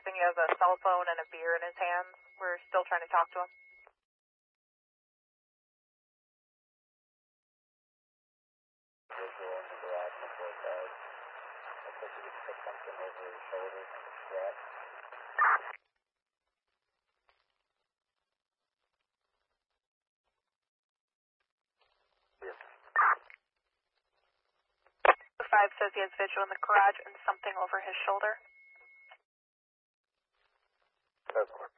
guessing he has a cell phone and a beer in his hands. We're still trying to talk to him. Visual in the garage on both sides. Looks like you just put something over his shoulder, like a strap. Yes. 5 says he has visual in the garage and something over his shoulder. That's